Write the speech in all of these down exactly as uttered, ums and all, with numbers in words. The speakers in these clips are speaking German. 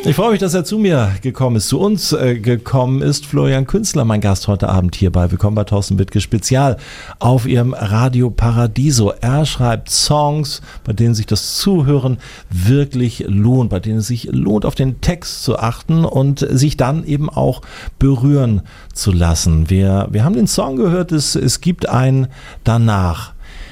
Ich freue mich, dass er zu mir gekommen ist, zu uns äh, gekommen ist. Florian Künstler, mein Gast heute Abend hier bei Willkommen bei Thorsten Wittke Spezial auf ihrem Radio Paradiso. Er schreibt Songs, bei denen sich das Zuhören wirklich lohnt, bei denen es sich lohnt, auf den Text zu achten und sich dann eben auch berühren zu lassen. Wir, wir haben den Song gehört, es, es gibt ein Danach.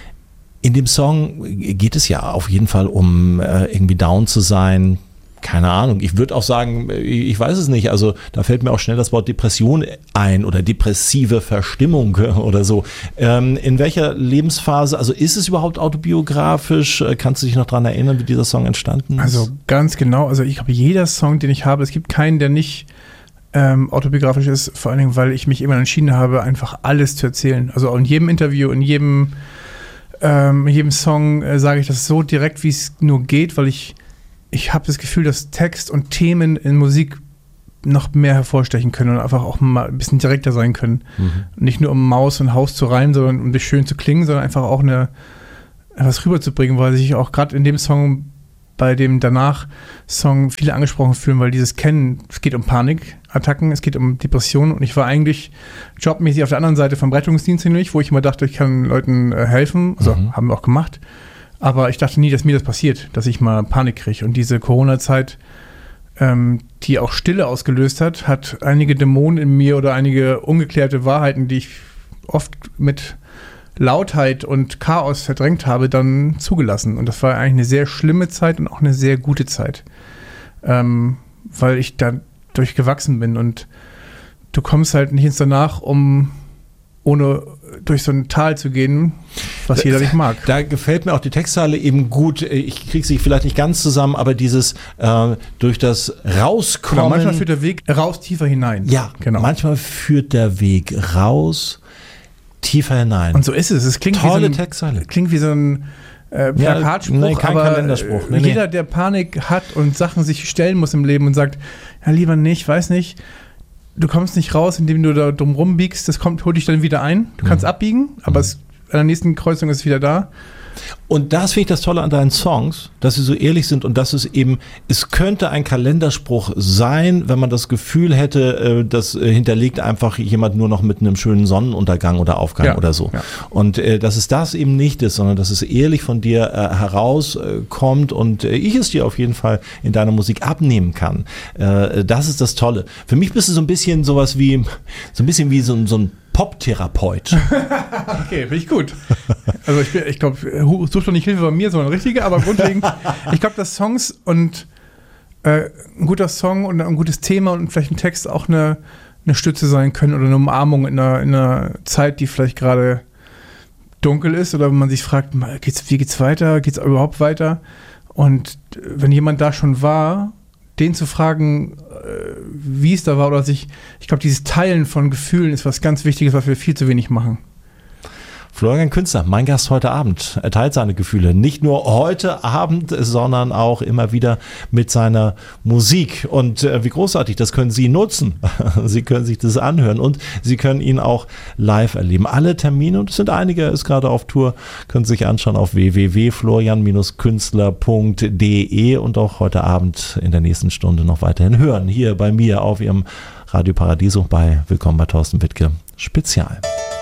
In dem Song geht es ja auf jeden Fall um äh, irgendwie down zu sein. Keine Ahnung, ich würde auch sagen, ich weiß es nicht, also da fällt mir auch schnell das Wort Depression ein oder depressive Verstimmung oder so. Ähm, in welcher Lebensphase, also ist es überhaupt autobiografisch? Kannst du dich noch daran erinnern, wie dieser Song entstanden ist? Also ganz genau, also ich glaube, jeder Song, den ich habe, es gibt keinen, der nicht ähm, autobiografisch ist, vor allen Dingen, weil ich mich immer entschieden habe, einfach alles zu erzählen. Also in jedem Interview, in jedem, ähm, in jedem Song äh, sage ich das so direkt, wie es nur geht, weil ich Ich habe das Gefühl, dass Text und Themen in Musik noch mehr hervorstechen können und einfach auch mal ein bisschen direkter sein können. Mhm. Nicht nur um Maus und Haus zu reimen, sondern um das schön zu klingen, sondern einfach auch eine, etwas rüberzubringen, weil sich auch gerade in dem Song, bei dem Danach-Song viele angesprochen fühlen, weil dieses Kennen, es geht um Panikattacken, es geht um Depressionen und ich war eigentlich jobmäßig auf der anderen Seite vom Rettungsdienst nämlich, wo ich immer dachte, ich kann Leuten äh, helfen, also mhm. haben wir auch gemacht. Aber ich dachte nie, dass mir das passiert, dass ich mal Panik kriege. Und diese Corona-Zeit, ähm, die auch Stille ausgelöst hat, hat einige Dämonen in mir oder einige ungeklärte Wahrheiten, die ich oft mit Lautheit und Chaos verdrängt habe, dann zugelassen. Und das war eigentlich eine sehr schlimme Zeit und auch eine sehr gute Zeit, ähm, weil ich dadurch gewachsen bin. Und du kommst halt nicht ins Danach, um ohne durch so ein Tal zu gehen, was jeder nicht mag. Da gefällt mir auch die Textzeile eben gut. Ich kriege sie vielleicht nicht ganz zusammen, aber dieses äh, durch das Rauskommen. Genau, manchmal führt der Weg raus tiefer hinein. Ja, genau. Manchmal führt der Weg raus tiefer hinein. Und so ist es. Es klingt Tolle wie so ein, Textzeile. Klingt wie so ein äh, Plakatspruch, ja, nee, kein aber Kalenderspruch. Nee, jeder, nee. der Panik hat und Sachen sich stellen muss im Leben und sagt, ja, lieber nicht, weiß nicht, du kommst nicht raus, indem du da drum rumbiegst, das kommt, hol dich dann wieder ein. Du kannst mhm. abbiegen, aber mhm. es, an der nächsten Kreuzung ist es wieder da. Und das finde ich das Tolle an deinen Songs, dass sie so ehrlich sind und dass es eben, es könnte ein Kalenderspruch sein, wenn man das Gefühl hätte, das hinterlegt einfach jemand nur noch mit einem schönen Sonnenuntergang oder Aufgang ja, oder so. Ja. Und äh, dass es das eben nicht ist, sondern dass es ehrlich von dir äh, herauskommt äh, und äh, ich es dir auf jeden Fall in deiner Musik abnehmen kann. Äh, das ist das Tolle. Für mich bist du so ein bisschen sowas wie, so ein bisschen wie so, so ein Pop-Therapeut. Okay, finde ich gut. Also ich, ich glaube, such doch nicht Hilfe bei mir, sondern richtige, aber grundlegend, ich glaube, dass Songs und äh, ein guter Song und ein gutes Thema und vielleicht ein Text auch eine, eine Stütze sein können oder eine Umarmung in einer, in einer Zeit, die vielleicht gerade dunkel ist oder wenn man sich fragt, geht's, wie geht's weiter, geht's überhaupt weiter? Und wenn jemand da schon war, den zu fragen, wie es da war oder sich, ich glaube, dieses Teilen von Gefühlen ist was ganz Wichtiges, was wir viel zu wenig machen. Florian Künstler, mein Gast heute Abend, er teilt seine Gefühle nicht nur heute Abend, sondern auch immer wieder mit seiner Musik. Und äh, wie großartig, das können Sie nutzen. Sie können sich das anhören und Sie können ihn auch live erleben. Alle Termine, und es sind einige, er ist gerade auf Tour, können Sie sich anschauen auf w w w punkt florian Bindestrich künstler punkt d e und auch heute Abend in der nächsten Stunde noch weiterhin hören. Hier bei mir auf Ihrem Radio Paradiso bei Willkommen bei Thorsten Wittke Spezial.